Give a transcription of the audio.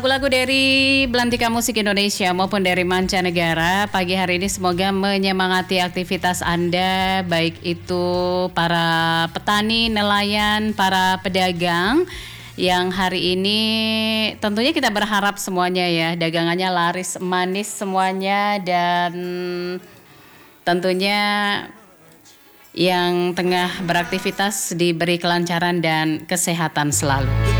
Lagu dari Belantika Musik Indonesia maupun dari mancanegara pagi hari ini semoga menyemangati aktivitas Anda, baik itu para petani, nelayan, para pedagang yang hari ini tentunya kita berharap semuanya ya dagangannya laris manis semuanya, dan tentunya yang tengah beraktivitas diberi kelancaran dan kesehatan selalu.